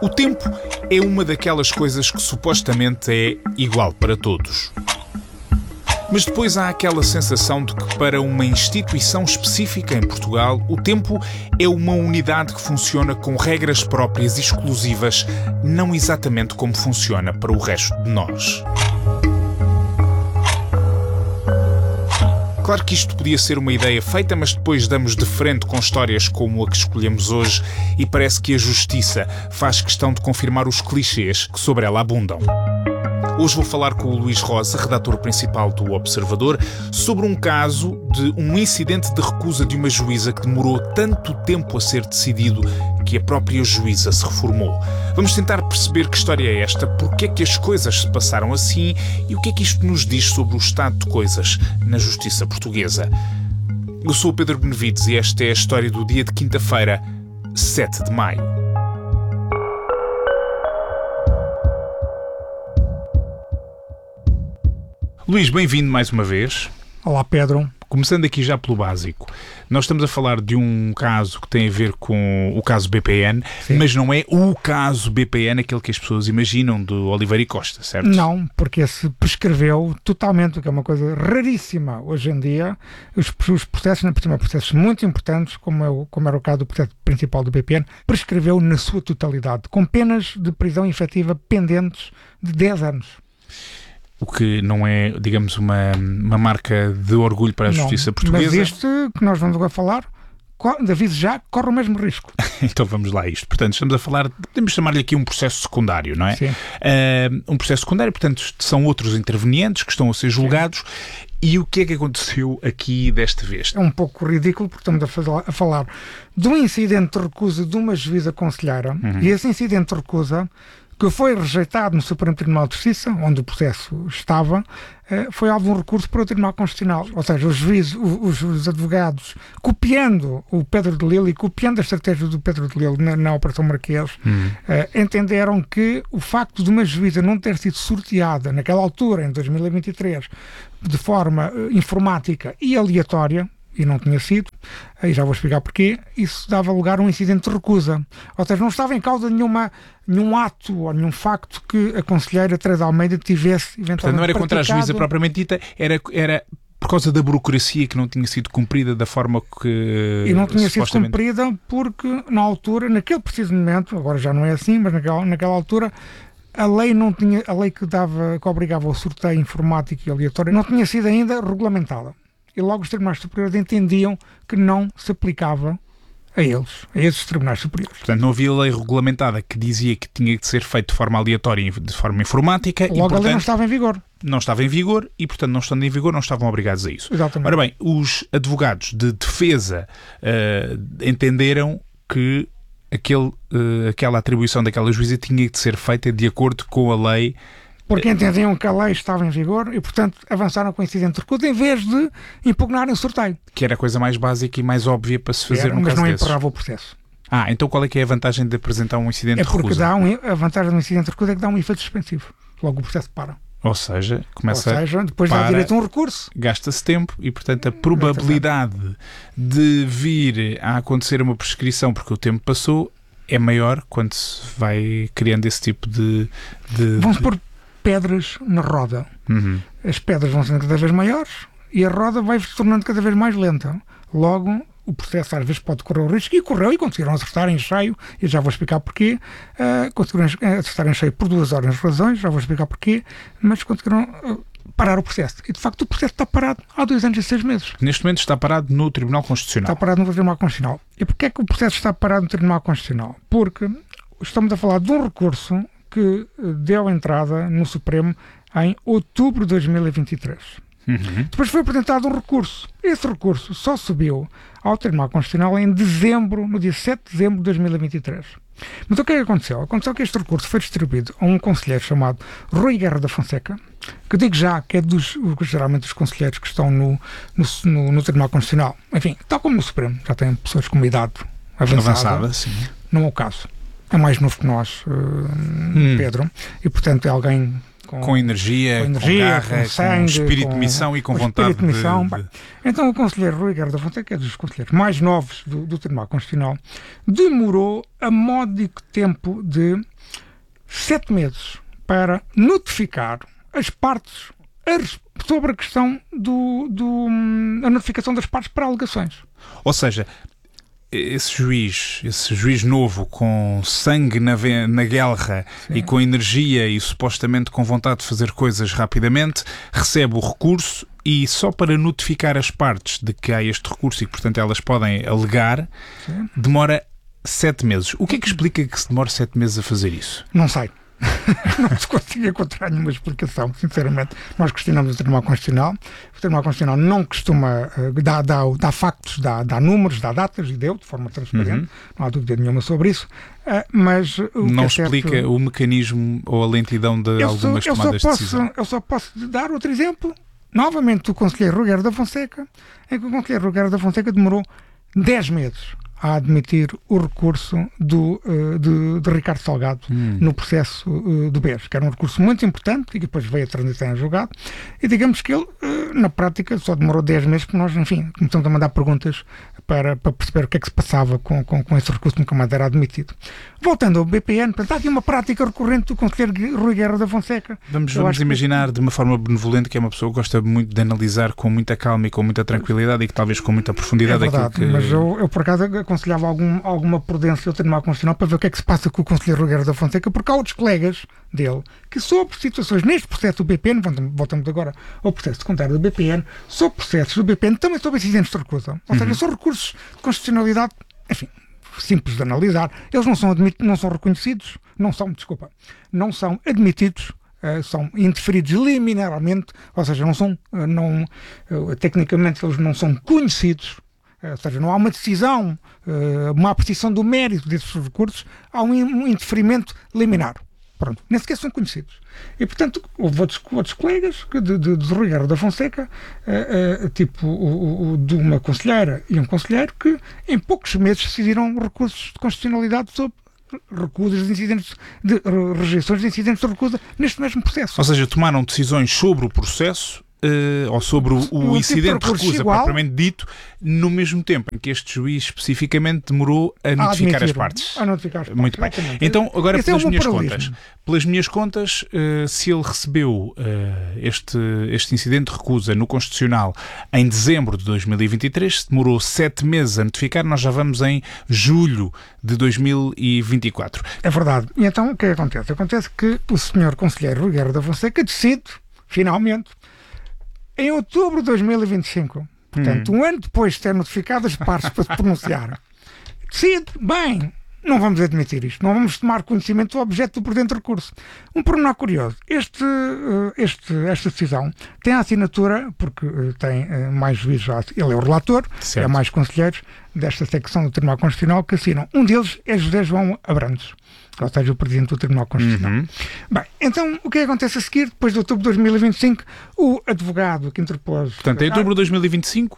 O tempo é uma daquelas coisas que supostamente é igual para todos. Mas depois há aquela sensação de que para uma instituição específica em Portugal, o tempo é uma unidade que funciona com regras próprias e exclusivas, não exatamente como funciona para o resto de nós. Claro que isto podia ser uma ideia feita, mas depois damos de frente com histórias como a que escolhemos hoje e parece que a justiça faz questão de confirmar os clichês que sobre ela abundam. Hoje vou falar com o Luís Rosa, redator principal do Observador, sobre um caso de um incidente de recusa de uma juíza que demorou tanto tempo a ser decidido que a própria juíza se reformou. Vamos tentar perceber que história é esta, porque é que as coisas se passaram assim e o que é que isto nos diz sobre o estado de coisas na justiça portuguesa. Eu sou o Pedro Benevides e esta é a história do dia de quinta-feira, 7 de maio. Luís, bem-vindo mais uma vez. Olá, Pedro. Começando aqui já pelo básico. Nós estamos a falar de um caso que tem a ver com o caso BPN, sim, mas não é o caso BPN, aquele que as pessoas imaginam, do Oliveira e Costa, certo? Não, porque esse prescreveu totalmente, o que é uma coisa raríssima hoje em dia. Os processos, processos muito importantes, como era o caso do processo principal do BPN, prescreveu na sua totalidade, com penas de prisão efetiva pendentes de 10 anos. O que não é, digamos, uma marca de orgulho para a justiça portuguesa. Mas este que nós vamos agora falar, aviso já, corre o mesmo risco. Então vamos lá a isto. Portanto, estamos a falar, podemos chamar-lhe aqui um processo secundário, não é? Sim. Um processo secundário, portanto, são outros intervenientes que estão a ser julgados. Sim. E o que é que aconteceu aqui desta vez? É um pouco ridículo, porque estamos a falar de um incidente de recusa de uma juíza conselheira, e esse incidente de recusa, que foi rejeitado no Supremo Tribunal de Justiça, onde o processo estava, foi alvo de um recurso para o Tribunal Constitucional. Ou seja, os advogados, copiando o Pedro de Lille e copiando a estratégia do Pedro de Lille na Operação Marquês, entenderam que o facto de uma juíza não ter sido sorteada naquela altura, em 2023, de forma informática e aleatória, e não tinha sido, aí já vou explicar porquê, isso dava lugar a um incidente de recusa. Ou seja, não estava em causa nenhum ato ou nenhum facto que a conselheira Teresa Almeida tivesse eventualmente Portanto, não era contra a juíza propriamente dita, era por causa da burocracia que não tinha sido cumprida da forma que... E não tinha sido cumprida porque, na altura, naquele preciso momento, agora já não é assim, mas naquela altura, a lei que obrigava ao sorteio informático e aleatório não tinha sido ainda regulamentada. E logo os tribunais superiores entendiam que não se aplicava a esses tribunais superiores. Portanto, não havia lei regulamentada que dizia que tinha de ser feito de forma aleatória e de forma informática. Logo, e, portanto, a lei não estava em vigor. Não estava em vigor e, portanto, não estando em vigor, não estavam obrigados a isso. Exatamente. Ora bem, os advogados de defesa entenderam que aquela atribuição daquela juíza tinha de ser feita de acordo com a lei. Porque entendiam que a lei estava em vigor e, portanto, avançaram com o incidente de recusa em vez de impugnarem o sorteio. Que era a coisa mais básica e mais óbvia para se fazer num caso desses. Mas não empurrava o processo. Então qual é que é a vantagem de apresentar um incidente de recusa? É porque a vantagem do incidente de recusa é que dá um efeito suspensivo. Logo o processo para. Ou seja, depois dá direito a um recurso. Gasta-se tempo e, portanto, a probabilidade de vir a acontecer uma prescrição porque o tempo passou é maior quando se vai criando esse tipo de... Vamos pôr pedras na roda. As pedras vão sendo cada vez maiores e a roda vai se tornando cada vez mais lenta. Logo, o processo às vezes pode correr o risco, e correu, e conseguiram acertar em cheio, e já vou explicar porquê. Conseguiram acertar em cheio por duas razões, já vou explicar porquê, mas conseguiram parar o processo. E de facto o processo está parado há 2 anos e 6 meses. Neste momento está parado no Tribunal Constitucional. Está parado no Tribunal Constitucional. E porquê é que o processo está parado no Tribunal Constitucional? Porque estamos a falar de um recurso que deu entrada no Supremo em outubro de 2023. Depois foi apresentado um recurso. Esse recurso só subiu ao Tribunal Constitucional em dezembro, no dia 7 de dezembro de 2023. Mas o que é que aconteceu? Aconteceu que este recurso foi distribuído a um conselheiro chamado Rui Guerra da Fonseca, que eu digo já que é geralmente dos conselheiros que estão no Tribunal Constitucional. Enfim, tal como no Supremo, já tem pessoas com uma idade avançada. Sim. Não é o caso. É mais novo que nós, Pedro, e portanto é alguém com energia, com garra, sangue, com espírito de missão e com vontade de missão. de... Então o conselheiro Rui Guerra da Fonseca, é dos conselheiros mais novos do Tribunal Constitucional, demorou a módico tempo de 7 meses para notificar as partes sobre a questão da notificação das partes para alegações. Ou seja, esse juiz novo, com sangue na guerra, sim, e com energia e supostamente com vontade de fazer coisas rapidamente, recebe o recurso e só para notificar as partes de que há este recurso e que, portanto, elas podem alegar, sim, demora 7 meses. O que é que explica que se demore 7 meses a fazer isso? Não sei. Não se consigo encontrar nenhuma explicação, sinceramente. Nós questionamos o Tribunal Constitucional. O Tribunal Constitucional não costuma dar factos, dá números, dá datas, e deu de forma transparente, não há dúvida nenhuma sobre isso, mas não explica o mecanismo ou a lentidão de algumas tomadas de decisão. Eu só posso dar outro exemplo, novamente do conselheiro Rui Guerra da Fonseca, em que o conselheiro Rui Guerra da Fonseca demorou 10 meses a admitir o recurso de Ricardo Salgado no processo do BES, que era um recurso muito importante e que depois veio a transitar em julgado, e digamos que ele, na prática, só demorou 10 meses, porque nós, enfim, começamos a mandar perguntas para perceber o que é que se passava com esse recurso que nunca mais era admitido. Voltando ao BPN, portanto, há aqui uma prática recorrente do conselheiro Rui Guerra da Fonseca. Vamos imaginar de uma forma benevolente que é uma pessoa que gosta muito de analisar com muita calma e com muita tranquilidade e que talvez com muita profundidade é verdade, aquilo que... Mas eu por acaso aconselhava alguma prudência ao Tribunal Constitucional para ver o que é que se passa com o conselheiro Rui Guerra da Fonseca, porque há outros colegas dele que, sobre situações neste processo do BPN, voltamos agora ao processo secundário do BPN, sobre processos do BPN, também sobre incidentes de recusa. Ou seja, são recursos de constitucionalidade, enfim, simples de analisar. Eles não são reconhecidos, não são admitidos, são indeferidos liminarmente, ou seja, tecnicamente eles não são conhecidos. Ou seja, não há uma decisão, uma apreciação do mérito desses recursos, há um indeferimento liminar. Pronto, nem sequer são conhecidos. E, portanto, houve outros colegas de Rui Guerra da Fonseca, tipo de uma conselheira e um conselheiro, que em poucos meses decidiram recursos de constitucionalidade sobre recusas de incidentes, de rejeições de incidentes de recusa neste mesmo processo. Ou seja, tomaram decisões sobre o processo ou sobre o incidente de recusa propriamente dito, no mesmo tempo em que este juiz especificamente demorou a notificar as partes. Muito bem. Então, agora pelas minhas contas, se ele recebeu este incidente de recusa no Constitucional em dezembro de 2023, se demorou 7 meses a notificar, nós já vamos em julho de 2024. É verdade. E então o que acontece? Acontece que o senhor conselheiro Rui Guerra da Fonseca decide, finalmente, em outubro de 2025, portanto, um ano depois de ter notificado as partes para se pronunciar, decide, bem, não vamos admitir isto, não vamos tomar conhecimento do objeto do presente recurso. Um pormenor curioso, esta decisão tem a assinatura, porque tem mais juízes, ele é o relator, certo, há mais conselheiros desta secção do Tribunal Constitucional que assinam. Um deles é José João Abrantes, ou seja, o Presidente do Tribunal Constitucional. Bem, então, o que acontece a seguir? Depois de outubro de 2025, o advogado que interpôs... Portanto, em outubro de 2025,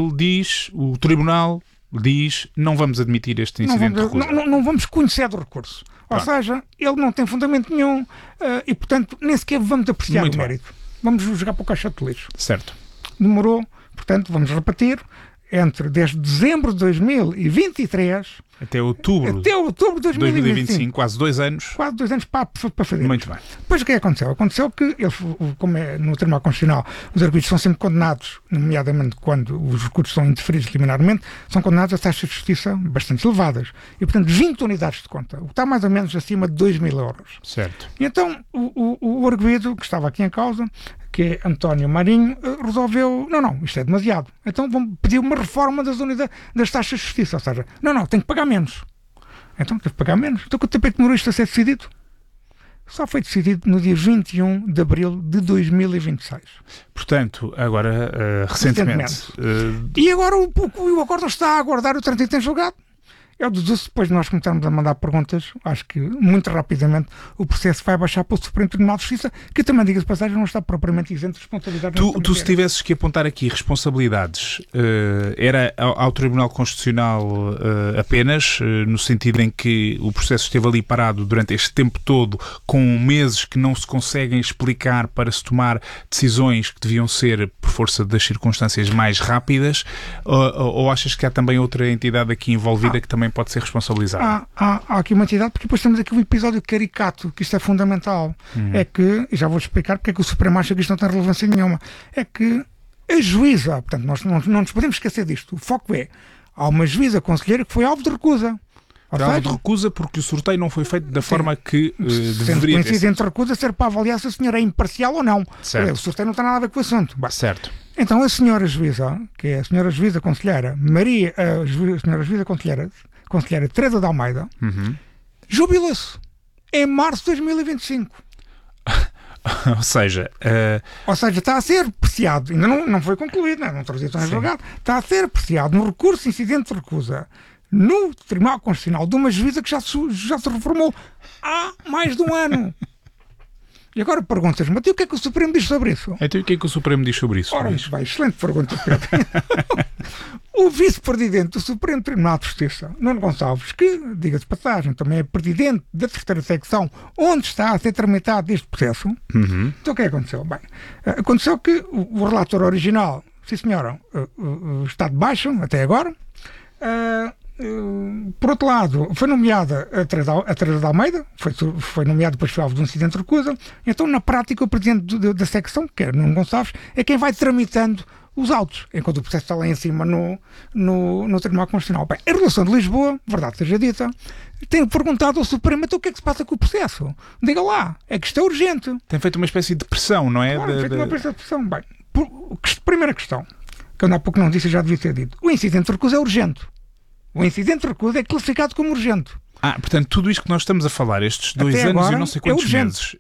o Tribunal diz, não vamos admitir este incidente de recusa. Não vamos conhecer do recurso. Ou seja, ele não tem fundamento nenhum e, portanto, nem sequer vamos apreciar o mérito. Vamos jogar para o caixa de lixo. Certo. Demorou, portanto, vamos repetir, desde dezembro de 2023 até outubro de 2025, quase 2 anos. Quase 2 anos para fazer. Muito bem. Depois o que aconteceu? Aconteceu que, como é no Tribunal Constitucional, os arguidos são sempre condenados, nomeadamente quando os recursos são indeferidos liminarmente, são condenados a taxas de justiça bastante elevadas. E, portanto, 20 unidades de conta, o que está mais ou menos acima de 2.000 euros. Certo. E então, o arguido, que estava aqui em causa, que é António Marinho, resolveu, não, isto é demasiado. Então vamos pedir uma reforma das taxas de justiça. Ou seja, não, tem que pagar menos. Então teve que pagar menos. Então quanto tempo é que demorou isto a ser decidido? Só foi decidido no dia 21 de abril de 2026. Portanto, agora, recentemente. E agora o acordo está a aguardar o trânsito em julgado. Eu deduzo, depois de nós começarmos a mandar perguntas, acho que muito rapidamente o processo vai baixar para o Supremo Tribunal de Justiça, que também, diga-se de passagem, não está propriamente isento de responsabilidade. Tu se tivesses que apontar aqui responsabilidades, era ao Tribunal Constitucional apenas, no sentido em que o processo esteve ali parado durante este tempo todo, com meses que não se conseguem explicar para se tomar decisões que deviam ser, por força das circunstâncias, mais rápidas, ou achas que há também outra entidade aqui envolvida que também pode ser responsabilizada? Há aqui uma entidade, porque depois temos aqui um episódio caricato, que isto é fundamental. É que, e já vou explicar porque é que o Supremo acha que isto não tem relevância nenhuma, é que a juíza, portanto, nós não nos podemos esquecer disto, o foco é, há uma juíza conselheira que foi alvo de recusa. Alvo de recusa porque o sorteio não foi feito da forma que deveria ter sido. Entre recusa ser para avaliar se a senhora é imparcial ou não. Certo. O sorteio não tem nada a ver com o assunto. Certo. Então a senhora juíza, que é a senhora juíza conselheira senhora juíza conselheira Teresa de Almeida, jubilou-se em março de 2025. Ou seja, está a ser apreciado, ainda não foi concluído, não transitou em julgado, está a ser apreciado no recurso incidente de recusa no Tribunal Constitucional de uma juíza que já se reformou há mais de um ano. E agora perguntas-me, o que é que o Supremo diz sobre isso? Então o que é que o Supremo diz sobre isso? Ora, muito bem, excelente pergunta, Pedro. O vice-presidente do Supremo Tribunal de Justiça, Nuno Gonçalves, que, diga-se de passagem, também é presidente da terceira secção, onde está a ser tramitado este processo. Então o que é que aconteceu? Bem, aconteceu que o relator original, sim senhora, está de baixo até agora. Por outro lado, foi nomeada a Teresa de Almeida, foi nomeada depois foi alvo de um incidente de recusa. Então, na prática, o presidente da secção, que é Nuno Gonçalves, é quem vai tramitando os autos, enquanto o processo está lá em cima no Tribunal Constitucional. Bem, a relação de Lisboa, verdade seja dita, tem perguntado ao Supremo, então o que é que se passa com o processo? Diga lá, é que isto é urgente. Tem feito uma espécie de pressão, não é? Claro, tem feito uma espécie de pressão. Bem, primeira questão, que eu há pouco não disse e já devia ter dito. O incidente de recusa é urgente. O incidente de recusa é classificado como urgente. Portanto, tudo isto que nós estamos a falar, estes 2 anos e não sei quantos meses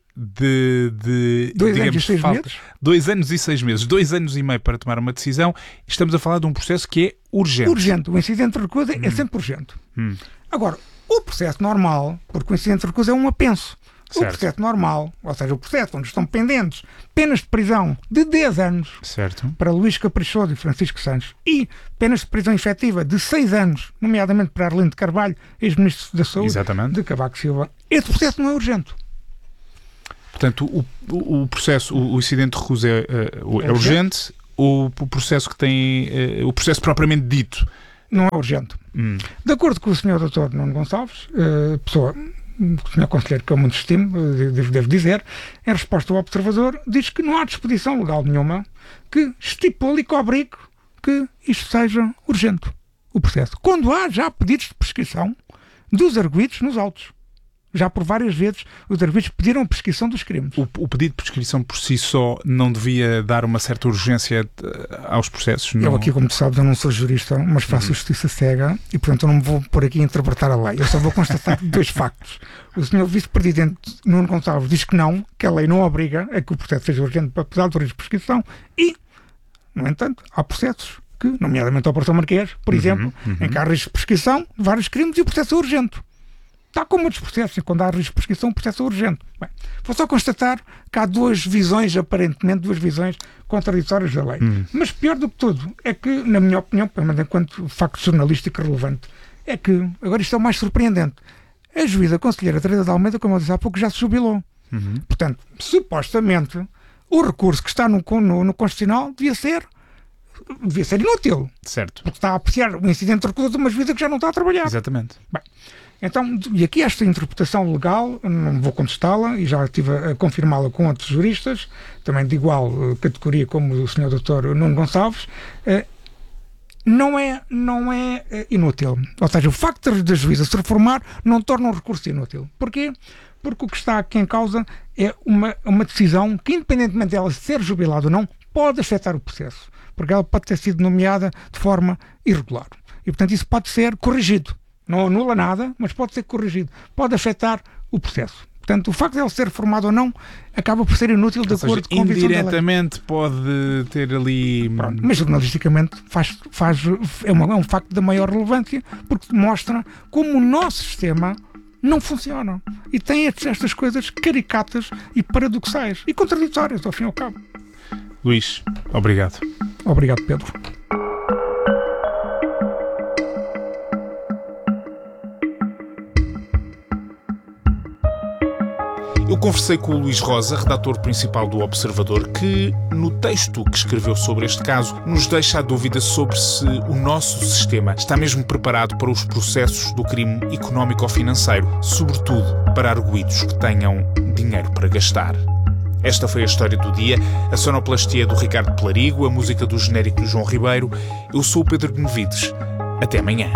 de 2 anos e 6 meses? 2 anos e 6 meses, 2 anos e meio para tomar uma decisão, estamos a falar de um processo que é urgente. Urgente. O incidente de recusa é sempre urgente. Agora, o processo normal, porque o incidente de recusa é um apenso. Certo. O processo normal, ou seja, o processo onde estão pendentes penas de prisão de 10 anos para Luís Caprichoso e Francisco Santos e penas de prisão efetiva de 6 anos, nomeadamente para Arlindo de Carvalho, ex-ministro da Saúde, de Cavaco Silva. Esse processo não é urgente. Portanto, o processo, o incidente de recusa é urgente, o processo que tem, o processo propriamente dito não é urgente. De acordo com o Sr. Dr. Nuno Gonçalves, pessoa... o Sr. Conselheiro, que eu muito estimo, devo dizer, em resposta ao Observador, diz que não há disposição legal nenhuma que estipule e que obrigue que isto seja urgente, o processo. Quando há já pedidos de prescrição dos arguidos nos autos. Já por várias vezes os arguidos pediram a prescrição dos crimes. O pedido de prescrição por si só não devia dar uma certa urgência aos processos? Não? Eu aqui, como tu sabes, eu não sou jurista, mas faço justiça cega e, portanto, eu não me vou por aqui interpretar a lei. Eu só vou constatar 2 factos. O Sr. Vice-Presidente Nuno Gonçalves diz que a lei não obriga a que o processo seja urgente para apesar do risco de prescrição e, no entanto, há processos que, nomeadamente a Operação Marquês, por exemplo, em que há risco de prescrição de vários crimes e o processo é urgente. Está como outros processos, quando há risco de prescrição, o processo é urgente. Bem, vou só constatar que há 2 visões, aparentemente, 2 visões contraditórias da lei. Mas pior do que tudo é que, na minha opinião, pelo menos enquanto facto jornalístico relevante, é que, agora isto é o mais surpreendente, a juíza conselheira Teresa de Almeida, como eu disse há pouco, já se jubilou. Portanto, supostamente, o recurso que está no Constitucional devia ser inútil. Certo. Porque está a apreciar o incidente de recusa de uma juíza que já não está a trabalhar. Exatamente. Bem, então, e aqui esta interpretação legal, não vou contestá-la e já estive a confirmá-la com outros juristas, também de igual categoria como o Sr. Dr. Nuno Gonçalves, não é inútil. Ou seja, o facto da juíza se reformar não torna um recurso inútil. Porquê? Porque o que está aqui em causa é uma decisão que, independentemente dela ser jubilada ou não, pode afetar o processo. Porque ela pode ter sido nomeada de forma irregular. E, portanto, isso pode ser corrigido. Não anula nada, mas pode ser corrigido. Pode afetar o processo. Portanto, o facto de ele ser formado ou não acaba por ser inútil de acordo com a visão da lei. Indiretamente pode ter ali... Pronto, mas jornalisticamente é um facto da maior relevância, porque mostra como o nosso sistema não funciona e tem estas coisas caricatas e paradoxais e contraditórias, ao fim e ao cabo. Luís, obrigado. Obrigado, Pedro. Eu conversei com o Luís Rosa, redator principal do Observador, que, no texto que escreveu sobre este caso, nos deixa a dúvida sobre se o nosso sistema está mesmo preparado para os processos do crime económico ou financeiro, sobretudo para arguidos que tenham dinheiro para gastar. Esta foi a história do dia, a sonoplastia do Ricardo Pelarigo, a música do genérico do João Ribeiro. Eu sou o Pedro Benevides. Até amanhã.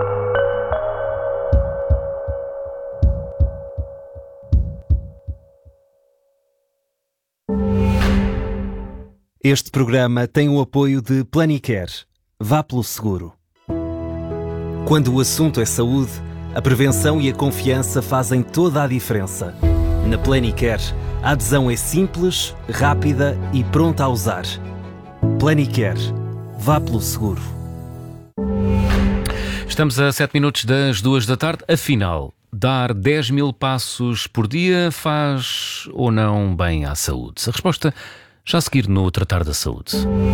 Este programa tem o apoio de Planicare. Vá pelo seguro. Quando o assunto é saúde, a prevenção e a confiança fazem toda a diferença. Na Planicare, a adesão é simples, rápida e pronta a usar. Planicare. Vá pelo seguro. Estamos a 7 minutos das 2 da tarde. Afinal, dar 10 mil passos por dia faz ou não bem à saúde? A resposta já a seguir no Tratar da Saúde.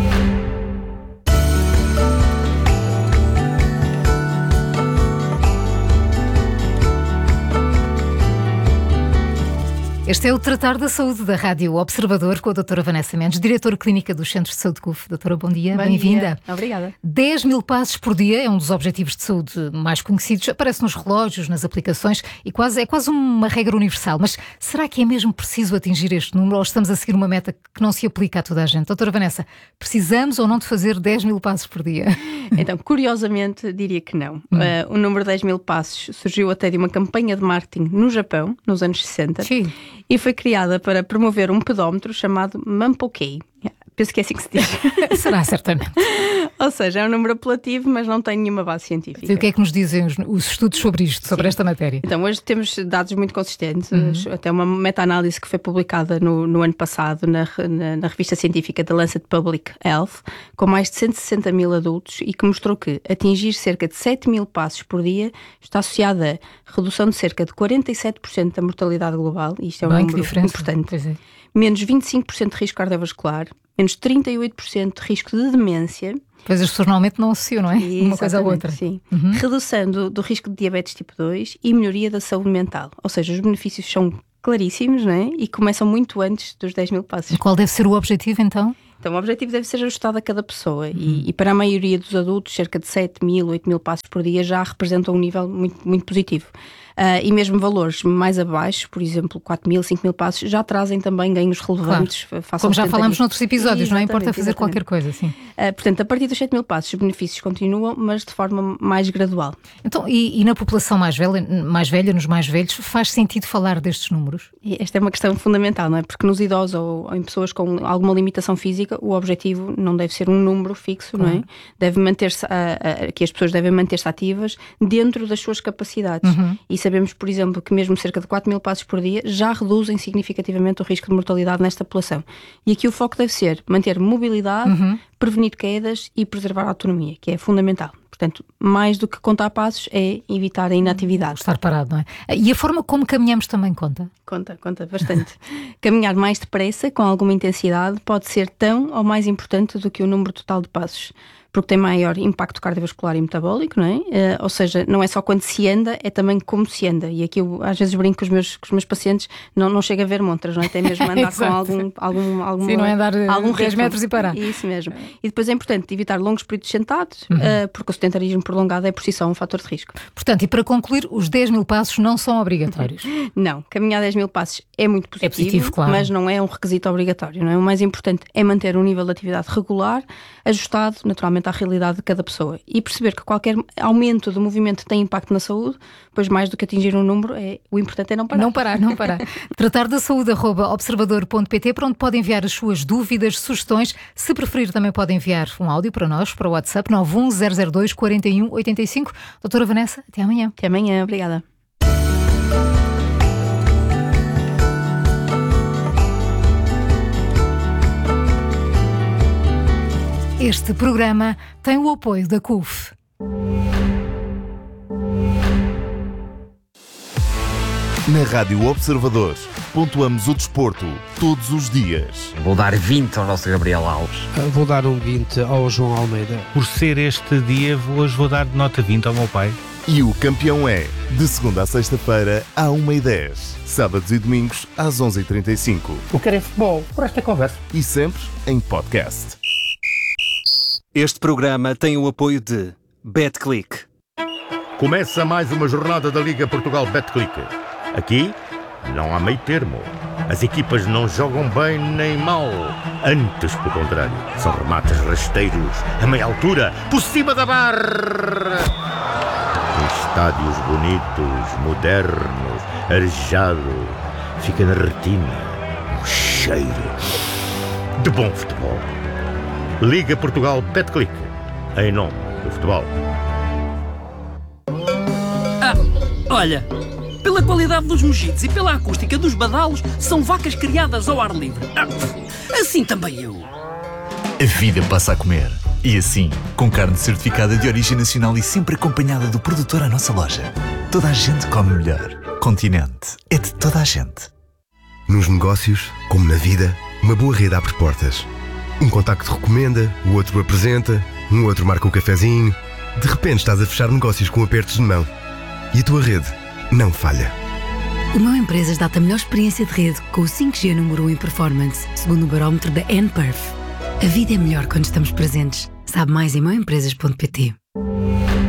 Este é o Tratar da Saúde da Rádio Observador com a doutora Vanessa Mendes, diretora clínica dos Centros de Saúde CUF. Doutora, bom dia, bem-vinda. Obrigada. 10 mil passos por dia é um dos objetivos de saúde mais conhecidos, aparece nos relógios, nas aplicações e é quase uma regra universal. Mas será que é mesmo preciso atingir este número ou estamos a seguir uma meta que não se aplica a toda a gente? Doutora Vanessa, precisamos ou não de fazer 10 mil passos por dia? Então, curiosamente, diria que não. O número 10 mil passos surgiu até de uma campanha de marketing no Japão, nos anos 60. Sim. E foi criada para promover um pedómetro chamado Mampokei. Penso que é assim que se diz. Será, certamente. Ou seja, é um número apelativo, mas não tem nenhuma base científica. E o que é que nos dizem os estudos sobre isto, sobre esta matéria? Então, hoje temos dados muito consistentes. Até uma meta-análise que foi publicada no ano passado na revista científica The Lancet Public Health, com mais de 160 mil adultos e que mostrou que atingir cerca de 7 mil passos por dia está associado a redução de cerca de 47% da mortalidade global, e isto é um número importante. Pois é. Menos 25% de risco cardiovascular, menos 38% de risco de demência. Pois as pessoas normalmente não associam, não é? Uma coisa à outra. Sim. Redução do risco de diabetes tipo 2 e melhoria da saúde mental. Ou seja, os benefícios são claríssimos, não é? E começam muito antes dos 10 mil passos. E qual deve ser o objetivo, então? Então, o objetivo deve ser ajustado a cada pessoa e para a maioria dos adultos, cerca de 7 mil, 8 mil passos por dia já representam um nível muito, muito positivo. E mesmo valores mais abaixo, por exemplo, 4 mil, 5 mil passos, já trazem também ganhos relevantes. Claro. Como já falámos noutros episódios, não importa fazer qualquer coisa, sim. Portanto, a partir dos 7 mil passos, os benefícios continuam, mas de forma mais gradual. Então, e na população mais velha, nos mais velhos, faz sentido falar destes números? Esta é uma questão fundamental, não é? Porque nos idosos ou em pessoas com alguma limitação física, o objetivo não deve ser um número fixo, não é? Deve manter-se, que as pessoas devem manter-se ativas dentro das suas capacidades. E sabemos, por exemplo, que mesmo cerca de 4 mil passos por dia já reduzem significativamente o risco de mortalidade nesta população. E aqui o foco deve ser manter mobilidade, prevenir quedas e preservar a autonomia, que é fundamental. Portanto, mais do que contar passos é evitar a inatividade. Estar parado, não é? E a forma como caminhamos também conta? Conta bastante. Caminhar mais depressa, com alguma intensidade, pode ser tão ou mais importante do que o número total de passos, porque tem maior impacto cardiovascular e metabólico, não é? Ou seja, não é só quando se anda, é também como se anda. E aqui eu às vezes brinco com os meus pacientes, não chega a ver montras, não é? Até mesmo andar com algum Sim, não é andar 10 metros e parar. Isso mesmo. E depois é importante evitar longos períodos sentados, porque o sedentarismo prolongado é por si só um fator de risco. Portanto, e para concluir, os 10 mil passos não são obrigatórios? Não, caminhar 10 mil passos é muito positivo, claro. Mas não é um requisito obrigatório, não é? O mais importante é manter um nível de atividade regular, ajustado naturalmente à realidade de cada pessoa e perceber que qualquer aumento do movimento tem impacto na saúde, pois mais do que atingir um número, o importante é não parar. Não parar. Tratar da saúde @observador.pt, para onde pode enviar as suas dúvidas, sugestões. Se preferir, também pode enviar um áudio para nós, para o WhatsApp 91002 41 85. Doutora Vanessa, até amanhã. Até amanhã, obrigada. Este programa tem o apoio da CUF. Na Rádio Observador, pontuamos o desporto todos os dias. Vou dar 20 ao nosso Gabriel Alves. Vou dar um 20 ao João Almeida. Por ser este dia, hoje vou dar nota 20 ao meu pai. E o campeão é, de segunda a sexta-feira, à 1h10. Sábados e domingos, às 11h35. O que é futebol, por esta conversa. E sempre em podcast. Este programa tem o apoio de BetClick. Começa mais uma jornada da Liga Portugal BetClick. Aqui não há meio termo. As equipas não jogam bem nem mal. Antes, pelo contrário, são remates rasteiros, a meia altura, por cima da barra. Estádios bonitos, modernos, arejado. Fica na retina um cheiro de bom futebol. Liga Portugal BetClick, em nome do futebol. Olha, pela qualidade dos mojitos e pela acústica dos badalos, são vacas criadas ao ar livre. Assim também eu. A vida passa a comer. E assim, com carne certificada de origem nacional e sempre acompanhada do produtor à nossa loja. Toda a gente come melhor. Continente é de toda a gente. Nos negócios, como na vida, uma boa rede abre portas. Um contacto recomenda, o outro apresenta, um outro marca o cafezinho. De repente estás a fechar negócios com apertos de mão. E a tua rede não falha. O Meu Empresas dá-te a melhor experiência de rede com o 5G número 1 em performance, segundo o barómetro da nPerf. A vida é melhor quando estamos presentes. Sabe mais em meuempresas.pt.